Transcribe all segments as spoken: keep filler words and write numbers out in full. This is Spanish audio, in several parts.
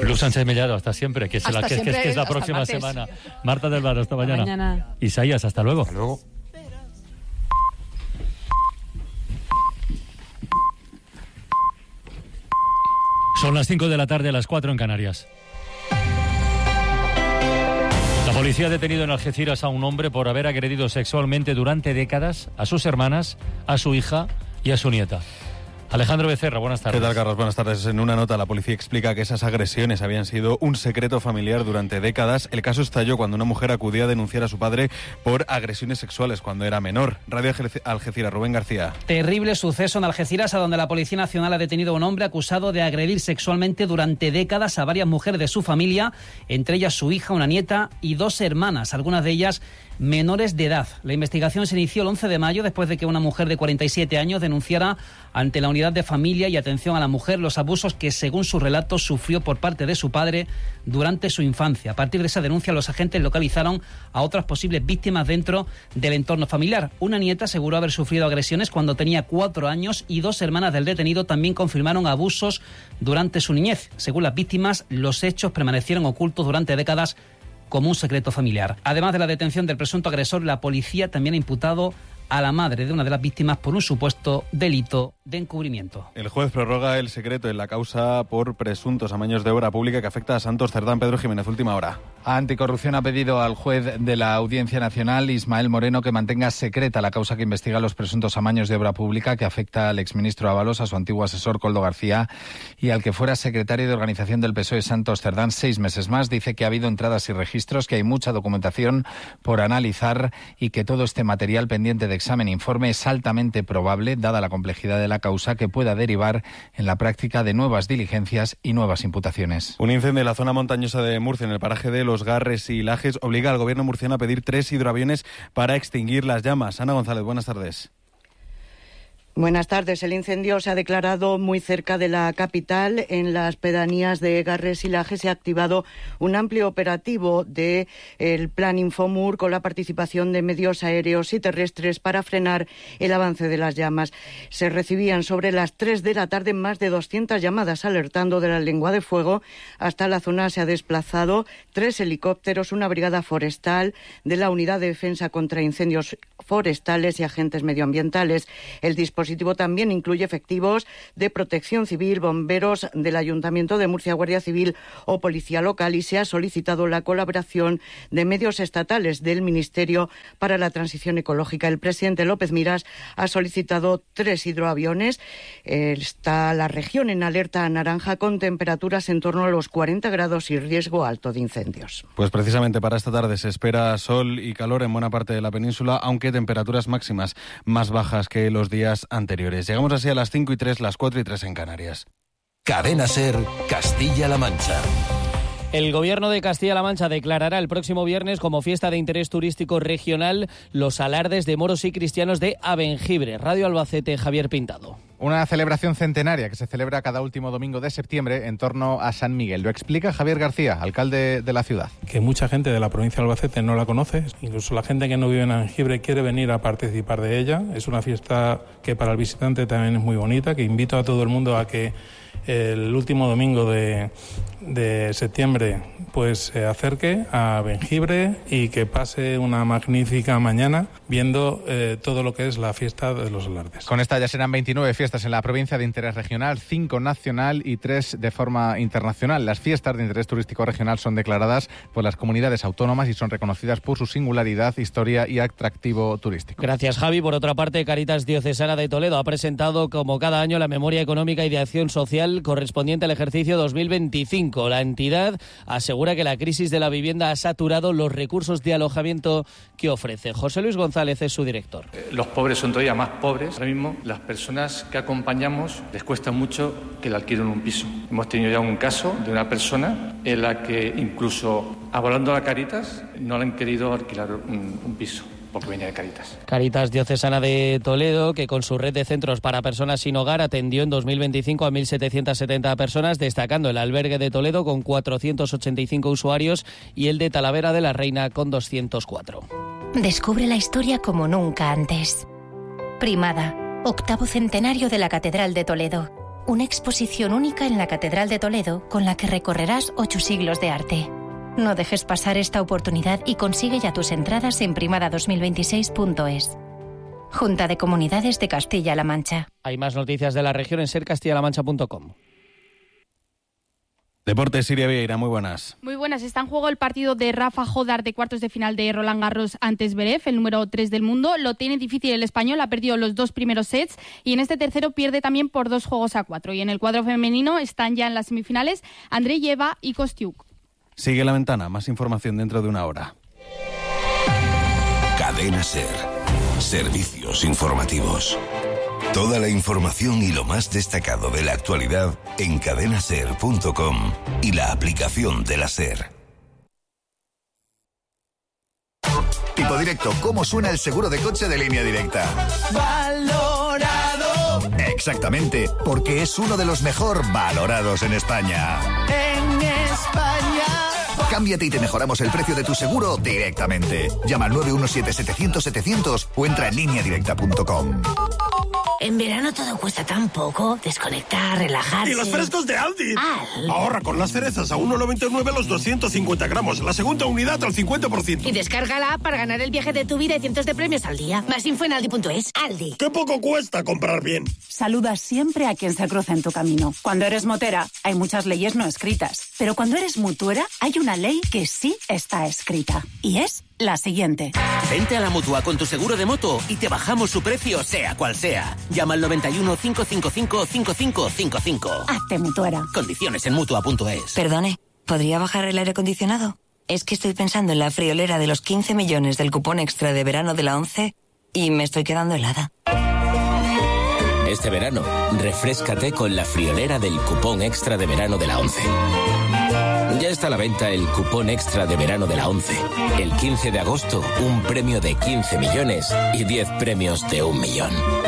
Luz Sánchez Mellado, hasta siempre, que es, la, que, siempre, que, es, que es la próxima martes. semana. Marta del Bar, hasta mañana. mañana. Isaías, hasta luego. Hasta luego. Son las cinco de la tarde, a las cuatro en Canarias. La policía ha detenido en Algeciras a un hombre por haber agredido sexualmente durante décadas a sus hermanas, a su hija y a su nieta. Alejandro Becerra, buenas tardes. ¿Qué tal, Carlos? Buenas tardes. En una nota, la policía explica que esas agresiones habían sido un secreto familiar durante décadas. El caso estalló cuando una mujer acudía a denunciar a su padre por agresiones sexuales cuando era menor. Radio Algeciras, Rubén García. Terrible suceso en Algeciras, a donde la Policía Nacional ha detenido a un hombre acusado de agredir sexualmente durante décadas a varias mujeres de su familia, entre ellas su hija, una nieta y dos hermanas, algunas de ellas menores de edad. La investigación se inició el once de mayo después de que una mujer de cuarenta y siete años denunciara ante la Unidad de Familia y Atención a la Mujer los abusos que, según su relato, sufrió por parte de su padre durante su infancia. A partir de esa denuncia, los agentes localizaron a otras posibles víctimas dentro del entorno familiar. Una nieta aseguró haber sufrido agresiones cuando tenía cuatro años y dos hermanas del detenido también confirmaron abusos durante su niñez. Según las víctimas, los hechos permanecieron ocultos durante décadas como un secreto familiar. Además de la detención del presunto agresor, la policía también ha imputado a la madre de una de las víctimas por un supuesto delito de encubrimiento. El juez prorroga el secreto en la causa por presuntos amaños de obra pública que afecta a Santos Cerdán. Pedro Jiménez, última hora. Anticorrupción ha pedido al juez de la Audiencia Nacional, Ismael Moreno, que mantenga secreta la causa que investiga los presuntos amaños de obra pública que afecta al exministro Ábalos, a su antiguo asesor Koldo García y al que fuera secretario de organización del P S O E Santos Cerdán seis meses más. Dice que ha habido entradas y registros, que hay mucha documentación por analizar y que todo este material pendiente de examen e informe es altamente probable, dada la complejidad de la causa, que pueda derivar en la práctica de nuevas diligencias y nuevas imputaciones. Un incendio en la zona montañosa de Murcia, en el paraje de Los Garres y Lajes, obliga al gobierno murciano a pedir tres hidroaviones para extinguir las llamas. Ana González, buenas tardes. Buenas tardes. El incendio se ha declarado muy cerca de la capital. En las pedanías de Garres y Lajes se ha activado un amplio operativo del Plan Infomur con la participación de medios aéreos y terrestres para frenar el avance de las llamas. Se recibían sobre las tres de la tarde más de doscientas llamadas alertando de la lengua de fuego. Hasta la zona se ha desplazado tres helicópteros, una brigada forestal de la Unidad de Defensa contra Incendios Forestales y agentes medioambientales. El dispositivo El dispositivo también incluye efectivos de Protección Civil, bomberos del Ayuntamiento de Murcia, Guardia Civil o Policía Local, y se ha solicitado la colaboración de medios estatales del Ministerio para la Transición Ecológica. El presidente López Miras ha solicitado tres hidroaviones. Está la región en alerta naranja con temperaturas en torno a los cuarenta grados y riesgo alto de incendios. Pues precisamente para esta tarde se espera sol y calor en buena parte de la península, aunque temperaturas máximas más bajas que los días anteriores. Llegamos así a las cinco y tres, las cuatro y tres en Canarias. Cadena SER, Castilla-La Mancha. El Gobierno de Castilla-La Mancha declarará el próximo viernes como fiesta de interés turístico regional los alardes de moros y cristianos de Abengibre. Radio Albacete, Javier Pintado. Una celebración centenaria que se celebra cada último domingo de septiembre en torno a San Miguel. Lo explica Javier García, alcalde de la ciudad. Que mucha gente de la provincia de Albacete no la conoce, incluso la gente que no vive en Abengibre quiere venir a participar de ella. Es una fiesta que para el visitante también es muy bonita, que invito a todo el mundo a que el último domingo de, de septiembre pues se acerque a Abengibre y que pase una magnífica mañana viendo eh, todo lo que es la fiesta de los alardes. Con esta ya serán veintinueve fiestas en la provincia de interés regional, cinco nacional y tres de forma internacional. Las fiestas de interés turístico regional son declaradas por las comunidades autónomas y son reconocidas por su singularidad, historia y atractivo turístico. Gracias, Javi. Por otra parte, Cáritas Diocesana de Toledo ha presentado como cada año la memoria económica y de acción social correspondiente al ejercicio dos mil veinticinco. La entidad asegura que la crisis de la vivienda ha saturado los recursos de alojamiento que ofrece. José Luis González es su director. Los pobres son todavía más pobres. Ahora mismo las personas que acompañamos les cuesta mucho que le alquilen un piso. Hemos tenido ya un caso de una persona en la que incluso hablando a la Cáritas no le han querido alquilar un, un piso. Porque venía de Cáritas. Cáritas Diocesana de Toledo, que con su red de centros para personas sin hogar atendió en dos mil veinticinco a mil setecientas setenta personas, destacando el albergue de Toledo con cuatrocientos ochenta y cinco usuarios y el de Talavera de la Reina con doscientos cuatro. Descubre la historia como nunca antes. Primada, octavo centenario de la Catedral de Toledo. una exposición única en la Catedral de Toledo con la que recorrerás ocho siglos de arte. No dejes pasar esta oportunidad y consigue ya tus entradas en primada dos mil veintiséis punto es. Junta de Comunidades de Castilla-La Mancha. Hay más noticias de la región en ser castilla la mancha punto com. Deportes, Siria Vieira, muy buenas. Muy buenas. Está en juego el partido de Rafa Jodar de cuartos de final de Roland Garros ante Zverev, el número tres del mundo. Lo tiene difícil el español, ha perdido los dos primeros sets y en este tercero pierde también por dos juegos a cuatro. Y en el cuadro femenino están ya en las semifinales Andreeva y Kostiuk. Sigue La Ventana, más información dentro de una hora. Cadena SER. Servicios informativos. Toda la información y lo más destacado de la actualidad en cadena ser punto com y la aplicación de la SER. Tipo Directo, ¿cómo suena el seguro de coche de Línea Directa? Valorado. Exactamente, porque es uno de los mejor valorados en España. En España. Cámbiate y te mejoramos el precio de tu seguro directamente. Llama al nueve uno siete, setecientos, setecientos o entra en línea directa punto com. En verano todo cuesta tan poco. Desconectar, relajarse. ¡Y los frescos de Aldi! Al. Ahorra con las cerezas a uno noventa y nueve los doscientos cincuenta gramos. La segunda unidad al cincuenta por ciento. Y descarga la app para ganar el viaje de tu vida y cientos de premios al día. Más info en aldi punto es. Aldi. ¡Qué poco cuesta comprar bien! Saluda siempre a quien se cruza en tu camino. Cuando eres motera, hay muchas leyes no escritas. Pero cuando eres mutuera, hay una ley que sí está escrita. Y es la siguiente. Vente a la Mutua con tu seguro de moto y te bajamos su precio sea cual sea. Llama al noventa y uno, cinco cinco cinco, cinco cinco cinco cinco. Hazte mutuera. Condiciones en mutua punto es. Perdone, ¿podría bajar el aire acondicionado? Es que estoy pensando en la friolera de los quince millones del cupón extra de verano de la ONCE y me estoy quedando helada. Este verano, refréscate con la friolera del cupón extra de verano de la ONCE. Ya está a la venta el cupón extra de verano de la ONCE. El quince de agosto, un premio de quince millones y diez premios de un millón.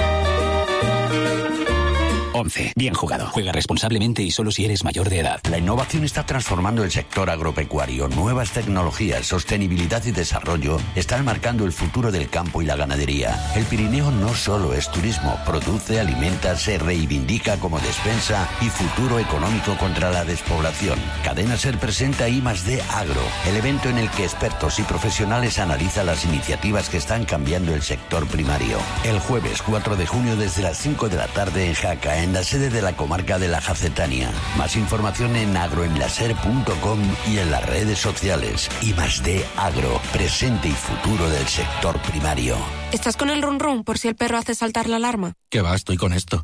ONCE. Bien jugado. Juega responsablemente y solo si eres mayor de edad. La innovación está transformando el sector agropecuario. Nuevas tecnologías, sostenibilidad y desarrollo están marcando el futuro del campo y la ganadería. El Pirineo no solo es turismo, produce, alimenta, se reivindica como despensa y futuro económico contra la despoblación. Cadena SER presenta I más D Agro, el evento en el que expertos y profesionales analizan las iniciativas que están cambiando el sector primario. El jueves cuatro de junio desde las cinco de la tarde en Jaca, en la sede de la comarca de la Jacetania. Más información en agroenlaser punto com y en las redes sociales. I más D Agro, presente y futuro del sector primario. ¿Estás con el run run por si el perro hace saltar la alarma? ¿Qué va? Estoy con esto.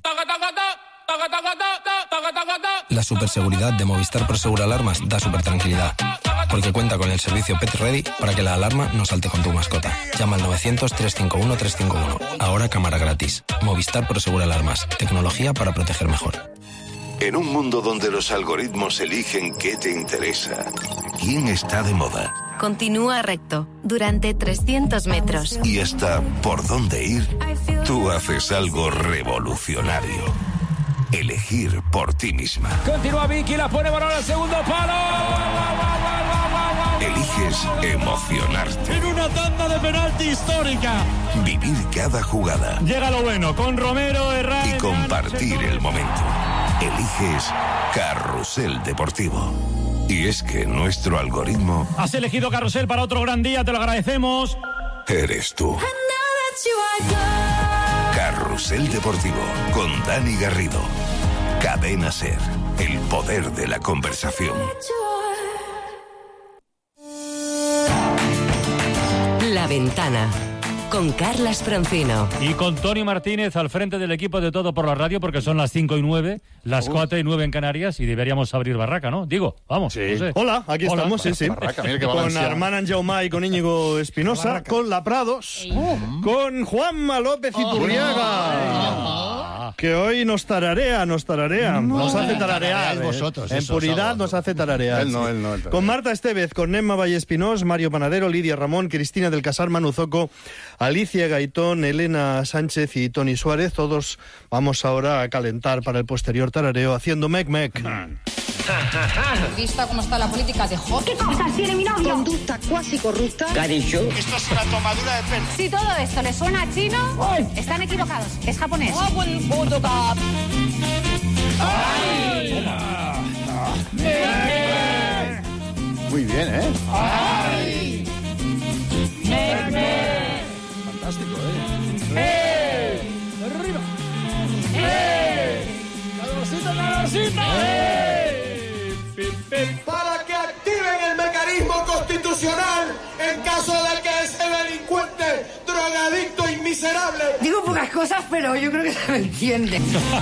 La superseguridad de Movistar Prosegur Alarmas da super tranquilidad, porque cuenta con el servicio Pet Ready para que la alarma no salte con tu mascota. Llama al novecientos, trescientos cincuenta y uno, trescientos cincuenta y uno. Ahora cámara gratis. Movistar Prosegur Alarmas. Tecnología para proteger mejor. En un mundo donde los algoritmos eligen qué te interesa, quién está de moda Continúa recto durante trescientos metros. y hasta por dónde ir, tú haces algo revolucionario. Elegir por ti misma. Continúa Vicky, la pone balón al segundo palo. Eliges emocionarte. En una tanda de penalti histórica. Vivir cada jugada. Llega lo bueno con Romero, Herrera y compartir el momento. Eliges Carrusel Deportivo. Y es que nuestro algoritmo Has elegido Carrusel para otro gran día, te lo agradecemos. eres tú. Carrusel Deportivo con Dani Garrido. Cadena SER, el poder de la conversación. La Ventana, con Carlas Francino. Y con Tony Martínez al frente del equipo de Todo por la Radio, porque son las cinco y nueve, las cuatro y nueve en Canarias, y deberíamos abrir barraca, ¿no? Digo, vamos. Sí. No sé. Hola, aquí Hola. estamos, sí, sí. Barraca, mira qué con valenciano. Armán Anjaumá y con Íñigo Espinosa, con La Prados, con Juanma López Iturriaga, que hoy nos tararea, nos tararea, nos hace tararear. tarareáis vosotros, en eso, puridad sábado. nos hace tararear. Él no, sí. él no, él no. Con Marta Estevez, con Nemma Vallespinós, Mario Panadero, Lidia Ramón, Cristina del Casar, Manu Zoco, Alicia Gaitón, Elena Sánchez y Tony Suárez. Todos vamos ahora a calentar para el posterior tarareo haciendo mec mec. Vista cómo está la política de J. ¿Qué cosas tiene mi novio? Conducta cuasi corrupta. ¿Qué ha dicho? Esto es una tomadura de pelo. Si todo esto les suena a chino, están equivocados. Es japonés. ¡Ay! Muy bien, ¿eh? ¡Ay! Fantástico, ¿eh? ¡Eh! ¡Arriba! ¡Eh! ¡Calorcito, calorcito! ¡Eh! Para que activen el mecanismo constitucional en caso de que ese delincuente, drogadicto y miserable... Digo pocas cosas, pero yo creo que se me entiende.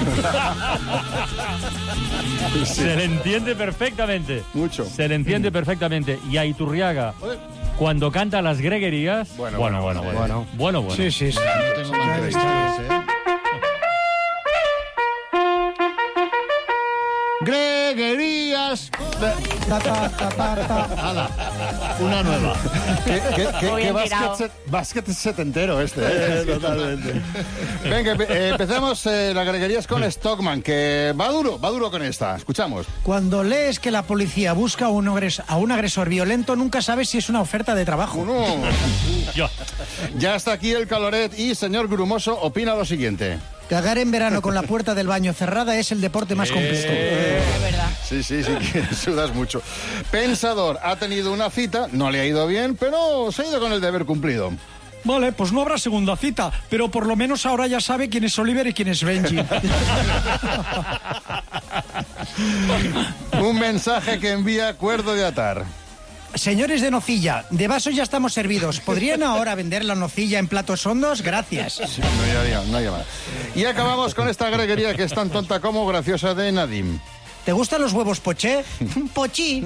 Se le entiende perfectamente. Mucho. Se le entiende perfectamente. Y a Iturriaga, cuando canta las greguerías... Bueno, bueno, bueno. Bueno, bueno. bueno, bueno. Sí, sí, sí. No tengo más que decirles, ¿eh? Greguerías. Ta, ta, ta, ta, ta. Ala, una nueva. ¿Qué, qué, qué, qué básquet, set, básquet setentero este? ¿eh? Totalmente. Venga, eh, empezamos eh, las greguerías con Stockman, que va duro, va duro con esta. Escuchamos. Cuando lees que la policía busca a un, agres- a un agresor violento, nunca sabes si es una oferta de trabajo. No. Ya está aquí el Caloret y señor Grumoso opina lo siguiente. Cagar en verano con la puerta del baño cerrada es el deporte más completo. Eh, sí, sí, sí, que sudas mucho. Pensador ha tenido una cita, no le ha ido bien, pero se ha ido con el deber cumplido. Vale, pues no habrá segunda cita, pero por lo menos ahora ya sabe quién es Oliver y quién es Benji. Un mensaje que envía Cuerdo de Atar. Señores de nocilla, de vasos ya estamos servidos. ¿Podrían ahora vender la nocilla en platos hondos? Gracias. Sí, no hay, no hay más. Y acabamos con esta greguería que es tan tonta como graciosa de Nadim. ¿Te gustan los huevos poché? Pochí.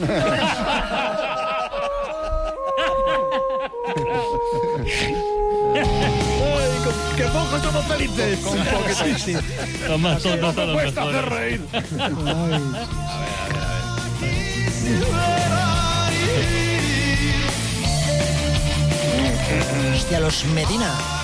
¡Qué pocos somos felices! Con, con poco sí, sí. Los más tontos son los mejores. Hacer reír. A ver, a ver, a ver. Hostia, los Medina.